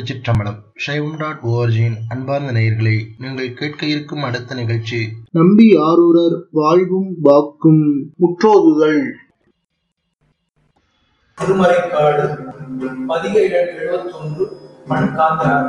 திருச்சிற்றம்பலம். சைவம்.org-இன் அன்பார்ந்த நேயர்களே, நீங்கள் கேட்க இருக்கும் அடுத்த நிகழ்ச்சி நம்பி ஆரூரர் வாழ்வும் வாக்கும் முற்றோதுதல். திருமறைக்காடு பதிகை 71 மண்காந்தரார்.